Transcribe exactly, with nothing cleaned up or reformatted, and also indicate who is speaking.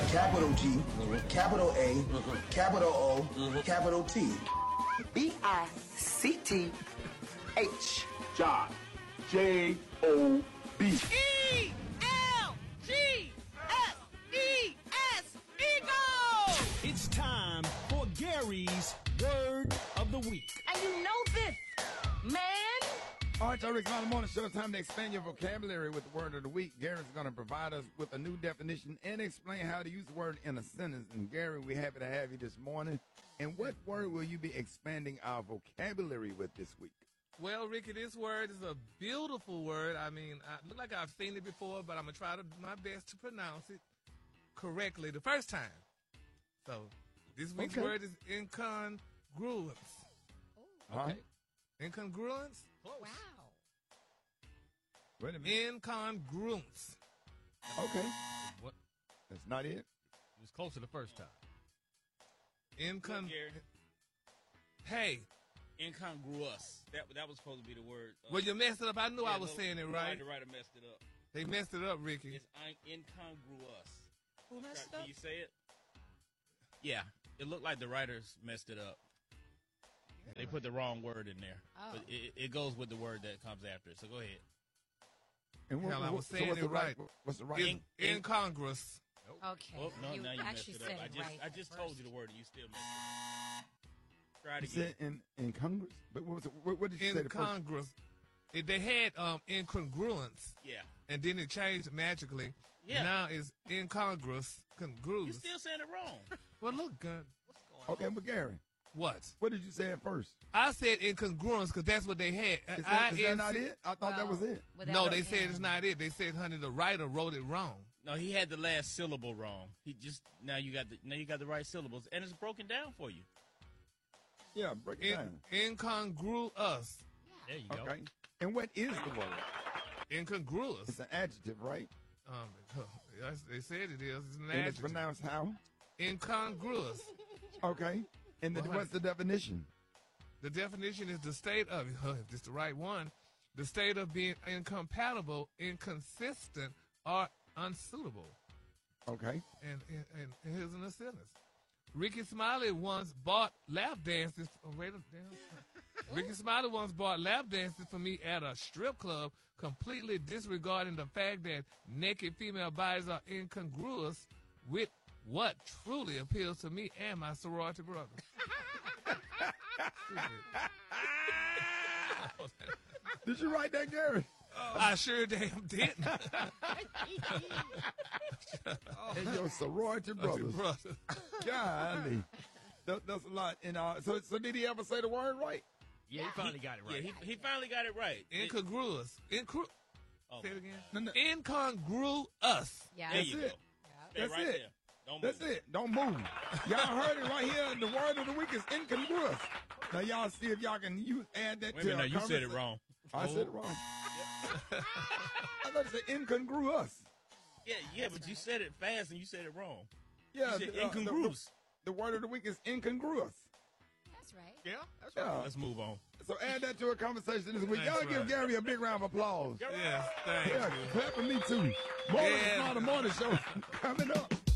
Speaker 1: capital G, mm-hmm. capital A, mm-hmm. capital O, mm-hmm. capital T.
Speaker 2: B I C T H.
Speaker 3: Josh. J O B.
Speaker 4: E L G S E S. Eagle!
Speaker 5: It's time for Gary's Word of the Week.
Speaker 4: And you know this, man.
Speaker 6: All right, y'all, Rick on the Morning Show. It's time to expand your vocabulary with the Word of the Week. Gary's going to provide us with a new definition and explain how to use the word in a sentence. And Gary, we're happy to have you this morning. And what word will you be expanding our vocabulary with this week?
Speaker 7: Well, Ricky, this word is a beautiful word. I mean, I look like I've seen it before, but I'm going to try to my best to pronounce it correctly the first time. So this week's
Speaker 6: okay.
Speaker 7: word is incongruence.
Speaker 6: Oh, okay.
Speaker 7: Incongruence?
Speaker 4: Wow.
Speaker 6: Wait a minute.
Speaker 7: Incongruence.
Speaker 6: Okay.
Speaker 8: What?
Speaker 6: That's not it?
Speaker 8: It was closer the first time.
Speaker 7: Incon.
Speaker 9: Gary.
Speaker 7: Hey.
Speaker 9: Incongruous. That that was supposed to be the word. Uh,
Speaker 7: well, you messed it up. I knew
Speaker 9: yeah,
Speaker 7: I was
Speaker 9: no,
Speaker 7: saying it
Speaker 9: no,
Speaker 7: right.
Speaker 9: The writer messed it up.
Speaker 7: They messed it up, Ricky.
Speaker 9: It's incongruous.
Speaker 7: Who messed it
Speaker 9: Can
Speaker 7: up?
Speaker 9: you say it? Yeah. It looked like the writers messed it up. Yeah. They put the wrong word in there. Oh. But it, it goes with the word that comes after it. So go ahead.
Speaker 6: And what,
Speaker 7: Hell, I was
Speaker 6: so
Speaker 7: saying
Speaker 6: what's
Speaker 7: it
Speaker 6: the
Speaker 7: right.
Speaker 6: right. What's the right?
Speaker 7: In, incongruous.
Speaker 10: Nope. Okay.
Speaker 9: Oh, no,
Speaker 10: you
Speaker 9: now you
Speaker 10: actually
Speaker 9: messed it
Speaker 10: said
Speaker 9: up. I
Speaker 10: it
Speaker 9: just,
Speaker 10: right
Speaker 9: I just told you the word and you still messed it up. Try it
Speaker 6: you
Speaker 9: again.
Speaker 6: said in, incongruous? But what, was it, what, what did you say?
Speaker 7: Incongruous. It, they had um, incongruence.
Speaker 9: Yeah.
Speaker 7: And then it changed magically.
Speaker 9: Yeah.
Speaker 7: Now it's incongruous. Congruous.
Speaker 9: You're still saying it wrong.
Speaker 7: Well, look, good.
Speaker 9: What's going
Speaker 6: Okay,
Speaker 9: on?
Speaker 6: but Gary.
Speaker 7: What?
Speaker 6: What did you say at first?
Speaker 7: I said incongruence because that's what they had.
Speaker 6: Is that, is that not it? I thought
Speaker 10: well,
Speaker 6: that was it.
Speaker 7: No, they said it's not it. They said, honey, the writer wrote it wrong.
Speaker 9: No, he had the last syllable wrong. He just now you got the now you got the right syllables and it's broken down for you.
Speaker 6: Yeah, break it
Speaker 7: In,
Speaker 6: down.
Speaker 7: incongruous.
Speaker 8: There you go.
Speaker 6: Okay. And what is the word?
Speaker 7: Incongruous.
Speaker 6: It's an adjective, right?
Speaker 7: Um, they said it is. It's an
Speaker 6: And
Speaker 7: adjective.
Speaker 6: it's pronounced how?
Speaker 7: Incongruous.
Speaker 6: Okay. And the,
Speaker 7: Well,
Speaker 6: what's the definition?
Speaker 7: The definition is the state of, if it's the right one, the state of being incompatible, inconsistent, or unsuitable.
Speaker 6: Okay.
Speaker 7: And, and, and here's an sentence. Ricky Smiley once bought lap dances. Oh, wait a damn. Ricky Smiley once bought lap dances for me at a strip club, completely disregarding the fact that naked female bodies are incongruous with what truly appeals to me and my sorority brother.
Speaker 6: Did you write that, Gary?
Speaker 7: Oh, I sure damn didn't.
Speaker 6: And your sorority brothers.
Speaker 7: brother.
Speaker 6: Golly. That, that's a lot. And, uh, so, so did he ever say the word right?
Speaker 8: Yeah, he finally got it right.
Speaker 9: Yeah, he, he finally got it right.
Speaker 7: Incongruous. Incru-
Speaker 9: Oh.
Speaker 7: Say it again.
Speaker 6: No, no.
Speaker 7: Incongruous.
Speaker 10: Yeah.
Speaker 9: There
Speaker 6: That's
Speaker 9: you
Speaker 6: it.
Speaker 9: go.
Speaker 10: Yeah.
Speaker 9: Stay
Speaker 6: That's
Speaker 9: right
Speaker 6: it.
Speaker 9: there. Don't
Speaker 6: That's
Speaker 9: move.
Speaker 6: it. Don't move. Y'all heard it right here. The word of the week is incongruous. Now, y'all see if y'all can use, add that
Speaker 9: Wait a
Speaker 6: to
Speaker 9: minute,
Speaker 6: our
Speaker 9: no, you said it
Speaker 6: conversation.
Speaker 9: wrong.
Speaker 6: I said it wrong. I thought it said incongruous.
Speaker 9: Yeah, yeah, but you said it fast and you said it wrong.
Speaker 6: Yeah,
Speaker 9: You said
Speaker 6: the, uh, the-
Speaker 9: incongruous.
Speaker 6: The, the word of the week is incongruous.
Speaker 10: That's right.
Speaker 8: Yeah, that's
Speaker 6: Yeah.
Speaker 8: right.
Speaker 9: Let's move on.
Speaker 6: So add that to a conversation this week.
Speaker 7: That's
Speaker 6: Y'all
Speaker 7: right.
Speaker 6: give Gary a big round of applause.
Speaker 7: Yes, thank
Speaker 6: Yeah,
Speaker 7: you.
Speaker 6: clap for me too. More
Speaker 7: Yeah.
Speaker 6: of the Morning Show coming up.